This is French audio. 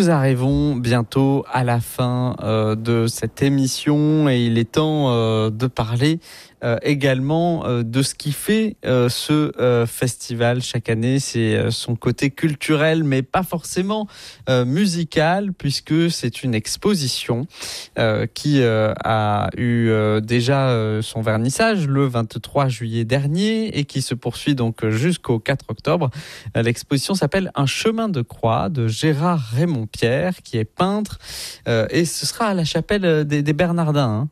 Nous arrivons bientôt à la fin de cette émission et il est temps de parler également de ce qui fait ce festival chaque année. C'est son côté culturel, mais pas forcément musical, puisque c'est une exposition qui a eu déjà son vernissage le 23 juillet dernier et qui se poursuit donc jusqu'au 4 octobre. L'exposition s'appelle Un chemin de croix de Gérard Raymond Pierre, qui est peintre, et ce sera à la chapelle des Bernardins.